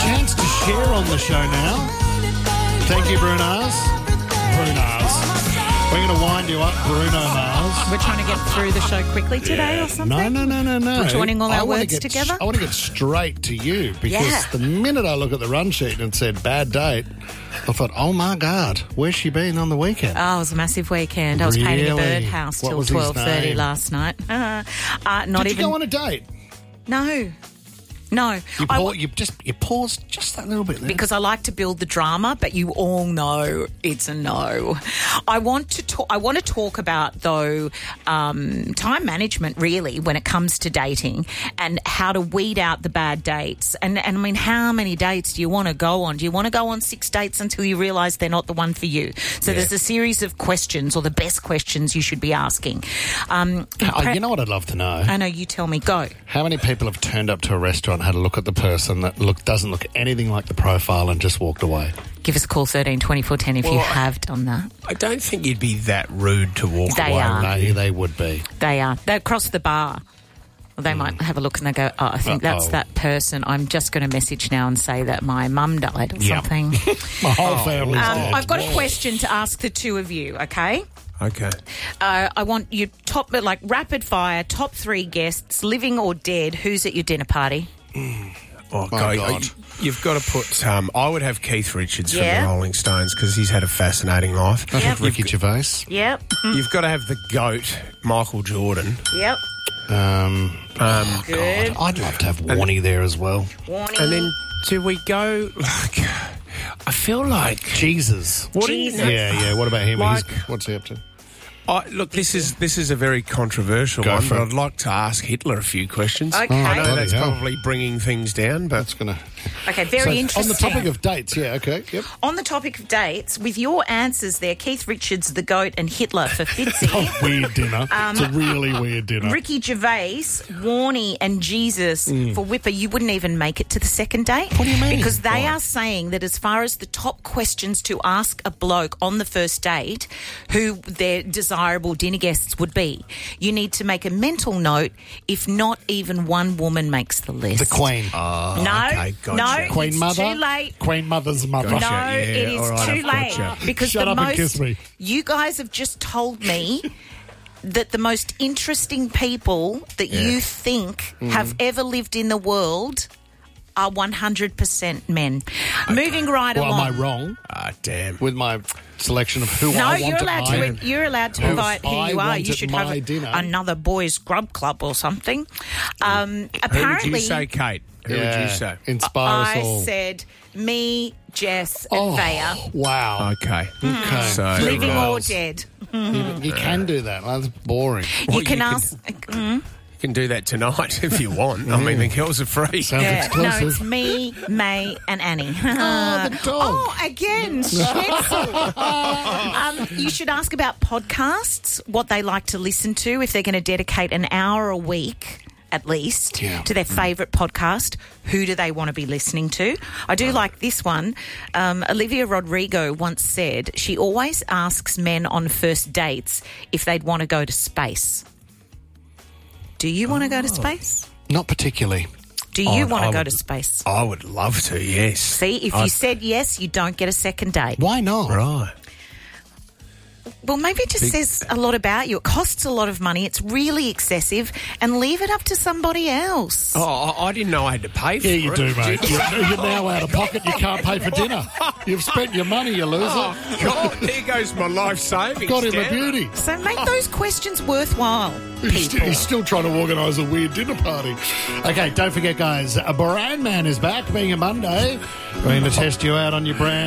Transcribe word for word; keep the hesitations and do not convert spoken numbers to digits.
chance to share on the show now. Thank you, Brunars. Brunars. We're going to wind you up, Bruno Mars. We're trying to get through the show quickly today Yeah. or something? No, no, no, no, no. We're joining all I our wanna words get, together? I want to get straight to you because Yeah. the minute I look at the run sheet and it said bad date, I thought, oh, my God, where's she been on the weekend? Oh, it was a massive weekend. I was painting a Really? birdhouse What till was his twelve thirty name? last night. Uh, uh, not Did even. you go on a date? No. No. You, I pa- w- you just you paused just that little bit there. because I like to build the drama, but you all know it's a no. I want to talk. I want to talk about though um, time management, really, when it comes to dating and how to weed out the bad dates. And, and I mean, how many dates do you want to go on? Do you want to go on six dates until you realise they're not the one for you? So Yeah. there's a series of questions, or the best questions you should be asking. Um, Oh, you know what I'd love to know? I know. You tell me. Go. How many people have turned up to a restaurant, had a look at the person that look doesn't look anything like the profile and just walked away? Give us a call, thirteen twenty-four ten, if you Well, have done that. I don't think you'd be that rude to walk They away. are. They, they would be. They are. They cross the bar. Well, they might have a look and they go, oh, I think that's Uh-oh. that person. I'm just going to message now and say that my mum died or Yeah. something. My whole family's um, dead. I've got a question to ask the two of you, okay? Okay. Uh, I want you top, like rapid fire, top three guests, living or dead. Who's at your dinner party? Oh, My God. God. You- You've got to put... Um, I would have Keith Richards Yeah. from the Rolling Stones because he's had a fascinating life. I have Yep. Ricky Gervais. Yep. You've got to have the GOAT, Michael Jordan. Yep. Um, Um, Good. I'd love to have Warnie there as well. Warning. and then do we go... Like, I feel like... Jesus. What do you Jesus. know? Yeah, yeah. What about him? Like- He's, what's he up to? I, look, this is this is a very controversial Go one, for but it. I'd like to ask Hitler a few questions. Okay. I know bloody that's hell. probably bringing things down, but That's gonna. Okay, very So, interesting. on the topic of dates, yeah. Okay. Yep. On the topic of dates, with your answers there, Keith Richards, the GOAT, and Hitler for Fitzy. Weird dinner. it's a really weird dinner. Ricky Gervais, Warnie, and Jesus for Whipper, you wouldn't even make it to the second date. What do you mean? Because they Why? are saying that as far as the top questions to ask a bloke on the first date, who their desirable dinner guests would be, you need to make a mental note if not even one woman makes the list. The Queen. Oh, No, okay, gotcha. no, Queen it's Mother. too late. Queen Mother's mother. Gotcha. No, yeah, it is all right, too I've late gotcha. because Shut the up and most kiss me. you guys have just told me that the most interesting people that Yeah. you think have ever lived in the world are one hundred percent men. Moving right Well, am I along. wrong Ah, damn. with my selection of who No, I you're want allowed at my... to. You're allowed to Who invite who I you are. want You at should have my a- dinner. another boys' grub club or something. Um, Who apparently, would you say, Kate? Who Yeah. would you say? Inspire us I all. said me, Jess, and Oh, Vaya. wow. Okay. Okay. So, Living or girls. dead. You, you can do that. That's boring. You Well, can you ask. Mm, You can do that tonight if you want. I mean, the girls are free. Sounds yeah, no, exclusive. it's me, May, and Annie. Oh, the dog. Oh, again, Schnitzel. um, you should ask about podcasts, what they like to listen to, if they're going to dedicate an hour a week at least Yeah. to their favourite podcast. Who do they want to be listening to? I do like this one. Um, Olivia Rodrigo once said she always asks men on first dates if they'd want to go to space. Do you want to go to space? Not particularly. Do you Oh, want to I go would- to space? I would love to, yes. See, if I- you said yes, you don't get a second date. Why not? Right. Well, maybe it just says a lot about you. It costs a lot of money. It's really excessive. And leave it up to somebody else. Oh, I I didn't know I had to pay for Yeah, it. you do, mate. You're, you're now out of pocket. You can't pay for dinner. You've spent your money, you loser. Oh, God, there goes my life savings. Got him a Dan. beauty. So make those questions worthwhile, He's still, people. he's still trying to organise a weird dinner party. Okay, don't forget, guys, a brand man is back, being a Monday. We're going to test you out on your brand.